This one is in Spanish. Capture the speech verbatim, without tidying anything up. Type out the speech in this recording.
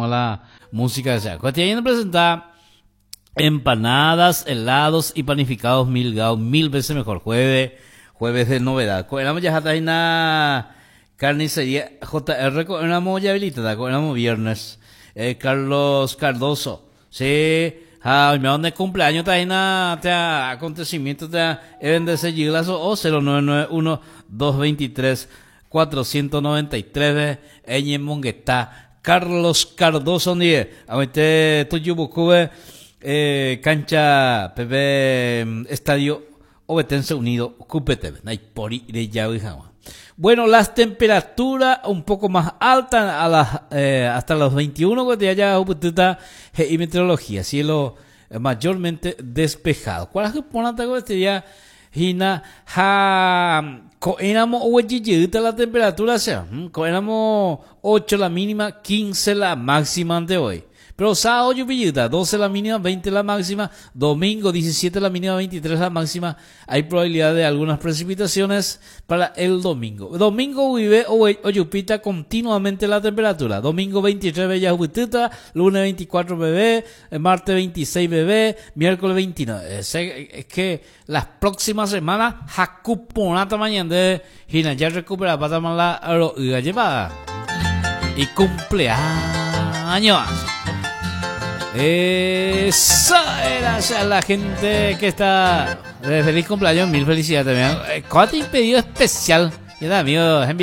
la música que sea. Cotidiano presenta empanadas, helados y panificados mil gao, mil veces mejor. Jueves, jueves de novedad. Coenamos ya hasta una carnicería J R, coenamos ya habilitada, coenamos viernes. Eh, Carlos Cardoso, sí. Ah, me donde cumpleaños está en acontecimiento de evento de seguilazo o cero nueve nueve uno dos dos tres cuatro nueve tres en Monguetá. Carlos Cardoso nie ahorita tuyo bucube eh, cancha P B Estadio Obetense Unido Cupete nay pori de Yawijama. Bueno, las temperaturas un poco más altas a las, eh, hasta los veintiuno, que ya ya y meteorología, cielo eh, mayormente despejado. ¿Cuál es que pone esta cuestión? Hina, ha, coenamos oye la temperatura, sea, coenamos ocho la mínima, quince la máxima de hoy. Pero sábado lluvia, doce la mínima, veinte la máxima. Domingo diecisiete la mínima, veintitrés la máxima. Hay probabilidad de algunas precipitaciones para el domingo. Domingo vive o yupita continuamente la temperatura. Domingo veintitrés bella jupitita, lunes veinticuatro bebé, martes veintiséis bebé, miércoles veintinueve. Es, es que las próximas semanas jacuponata mañana de Gina ya recupera para la llevada y cumpleaños. Esa era esa la gente que está de feliz cumpleaños, mil felicidades también. ¿Cuál te pedido especial? Ya da mío,